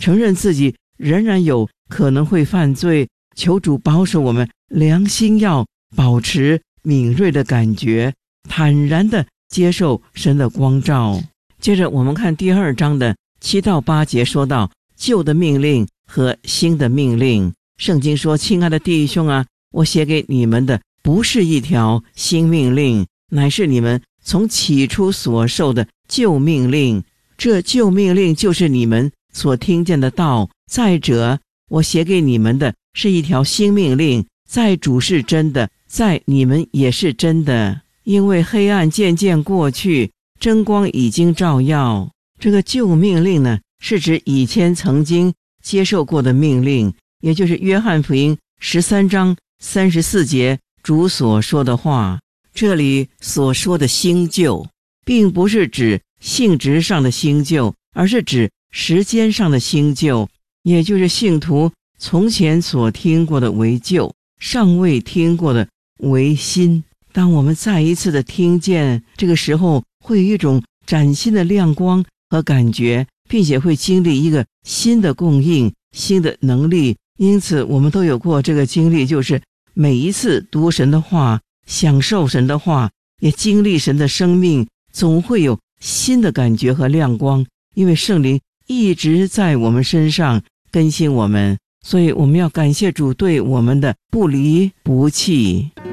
承认自己仍然有可能会犯罪，求主保守我们良心要保持敏锐的感觉，坦然地接受神的光照。接着我们看第2章的7到8节，说到旧的命令和新的命令。圣经说，亲爱的弟兄啊，我写给你们的不是一条新命令，乃是你们从起初所受的旧命令。这旧命令就是你们所听见的道。再者，我写给你们的是一条新命令，在主是真的，在你们也是真的。因为黑暗渐渐过去，真光已经照耀。这个旧命令呢，是指以前曾经接受过的命令，也就是约翰福音13章34节主所说的话。这里所说的新旧，并不是指性质上的新旧，而是指时间上的新旧，也就是信徒从前所听过的为旧，尚未听过的为新。当我们再一次的听见，这个时候会有一种崭新的亮光和感觉，并且会经历一个新的供应，新的能力。因此我们都有过这个经历，就是每一次读神的话，享受神的话，也经历神的生命，总会有新的感觉和亮光，因为圣灵一直在我们身上更新我们，所以我们要感谢主对我们的不离不弃。